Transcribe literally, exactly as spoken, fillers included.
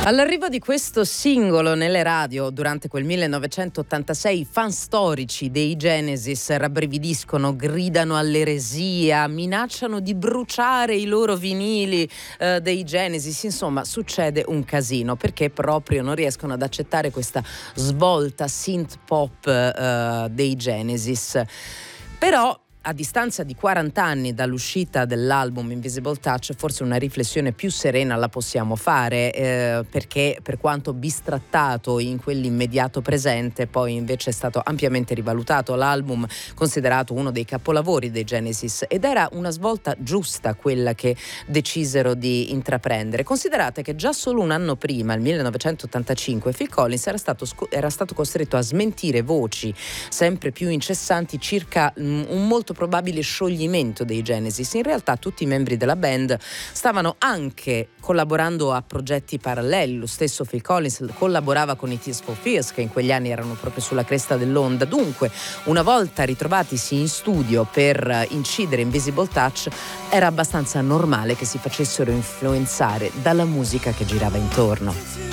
All'arrivo di questo singolo nelle radio durante quel millenovecentottantasei, i fan storici dei Genesis rabbrividiscono, gridano all'eresia, minacciano di bruciare i loro vinili eh, dei Genesis. Insomma, succede un casino perché proprio non riescono ad accettare questa svolta synth pop eh, dei Genesis. Però a distanza di quaranta anni dall'uscita dell'album Invisible Touch, forse una riflessione più serena la possiamo fare, eh, perché per quanto bistrattato in quell'immediato presente, poi invece è stato ampiamente rivalutato l'album, considerato uno dei capolavori dei Genesis, ed era una svolta giusta quella che decisero di intraprendere. Considerate che già solo un anno prima, il millenovecentottantacinque, Phil Collins era stato, sco- era stato costretto a smentire voci sempre più incessanti circa um, un molto probabile scioglimento dei Genesis. In realtà tutti i membri della band stavano anche collaborando a progetti paralleli. Lo stesso Phil Collins collaborava con i Tears for Fears, che in quegli anni erano proprio sulla cresta dell'onda. Dunque, una volta ritrovatisi in studio per incidere Invisible Touch, era abbastanza normale che si facessero influenzare dalla musica che girava intorno.